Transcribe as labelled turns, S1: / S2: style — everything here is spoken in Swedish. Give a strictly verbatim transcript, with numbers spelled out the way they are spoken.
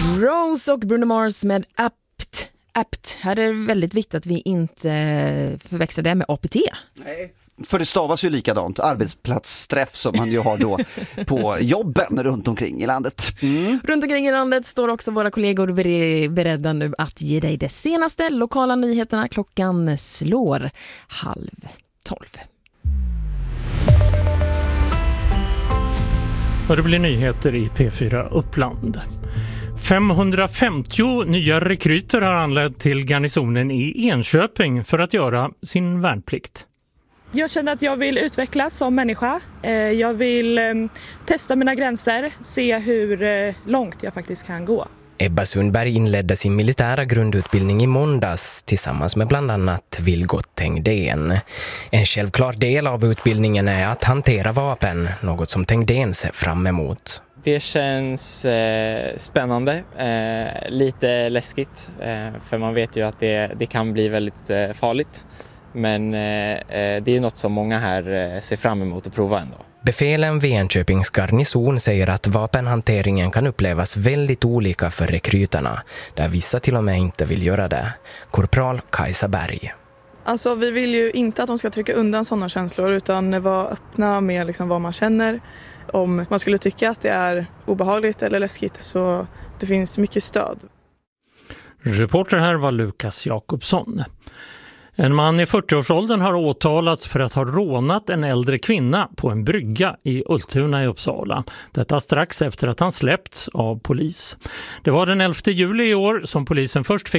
S1: Rose och Bruno Mars med Apt. Apt. Här är det väldigt viktigt att vi inte förväxlar det med A P T.
S2: Nej, för det stavas ju likadant. Arbetsplatssträff som man ju har då på jobben runt omkring i landet. Mm.
S1: Runt omkring i landet står också våra kollegor beredda nu att ge dig det senaste lokala nyheterna. Klockan slår halv tolv.
S3: Och det blir nyheter i P fyra Uppland. femhundrafemtio nya rekryter har anlänt till garnisonen i Enköping för att göra sin värnplikt.
S4: Jag känner att jag vill utvecklas som människa. Jag vill testa mina gränser, se hur långt jag faktiskt kan gå.
S5: Ebba Sundberg inledde sin militära grundutbildning i måndags tillsammans med bland annat Vilgot Tengdén. En självklar del av utbildningen är att hantera vapen, något som Tengdén ser fram emot.
S6: Det känns eh, spännande, eh, lite läskigt, eh, för man vet ju att det, det kan bli väldigt eh, farligt. Men eh, det är något som många här eh, ser fram emot att prova ändå.
S5: Befälen vid Enköpings garnison säger att vapenhanteringen kan upplevas väldigt olika för rekryterna, där vissa till och med inte vill göra det. Korpral Kajsa Berg.
S7: Alltså vi vill ju inte att de ska trycka undan sådana känslor utan vara öppna med liksom vad man känner. Om man skulle tycka att det är obehagligt eller läskigt så det finns mycket stöd.
S3: Reporter här var Lukas Jakobsson. En man i fyrtioårsåldern har åtalats för att ha rånat en äldre kvinna på en brygga i Ultuna i Uppsala. Detta strax efter att han släppts av polis. Det var den elfte juli i år som polisen först fick